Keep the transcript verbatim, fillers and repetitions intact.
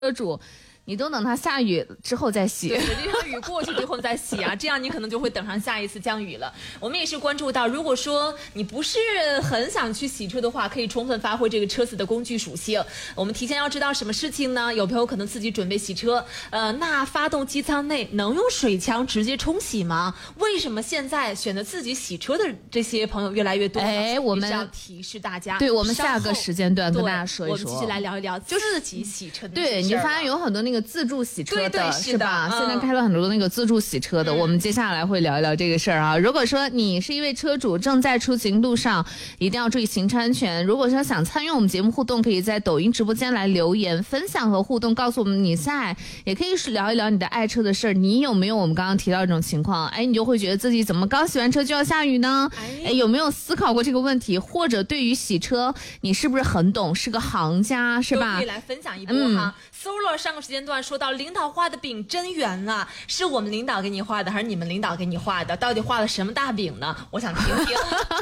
车主，你都等它下雨之后再洗。 对，这场雨过去之后再洗啊，这样你可能就会等上下一次降雨了。我们也是关注到，如果说你不是很想去洗车的话，可以充分发挥这个车子的工具属性。我们提前要知道什么事情呢？有朋友可能自己准备洗车，呃，那发动机舱内能用水枪直接冲洗吗？为什么现在选择自己洗车的这些朋友越来越多呢？ 哎，我们要提示大家， 对，我们下个时间段跟大家说一说， 我们继续来聊一聊自己洗车的。 对，你就发现有很多那个自助洗车的， 对对是吧？ 嗯、 现在开了很多那个自助洗车的、嗯，我们接下来会聊一聊这个事儿啊。如果说你是一位车主，正在出行路上，一定要注意行车安全。如果说想参与我们节目互动，可以在抖音直播间来留言分享和互动，告诉我们你在，也可以是聊一聊你的爱车的事儿。你有没有我们刚刚提到这种情况？哎，你就会觉得自己怎么刚洗完车就要下雨呢？哎，有没有思考过这个问题？或者对于洗车，你是不是很懂，是个行家，是吧？ 可以来分享一波哈。Solar 上个时间段说到，领导画的饼真圆啊，是我们领导给你画的，还是你们领导给你画的？到底画了什么大饼呢？我想听听。